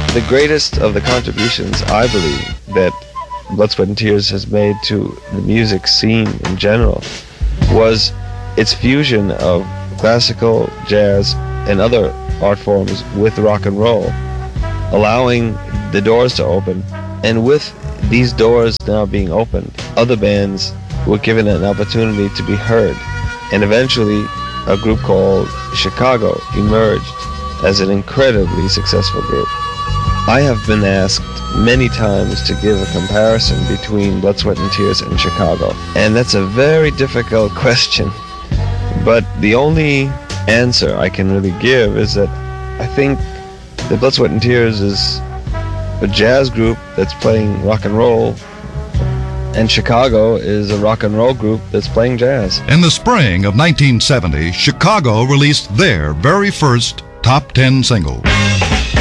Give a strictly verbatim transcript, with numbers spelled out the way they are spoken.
The greatest of the contributions, I believe, that Blood, Sweat and Tears has made to the music scene in general was its fusion of classical, jazz, and other art forms with rock and roll, allowing the doors to open. And with these doors now being opened, other bands were given an opportunity to be heard. And eventually, a group called Chicago emerged as an incredibly successful group. I have been asked many times to give a comparison between Blood, Sweat and Tears and Chicago, and that's a very difficult question. But the only answer I can really give is that I think that Blood, Sweat and Tears is a jazz group that's playing rock and roll, and Chicago is a rock and roll group that's playing jazz. In the spring of nineteen seventy, Chicago released their very first top ten single.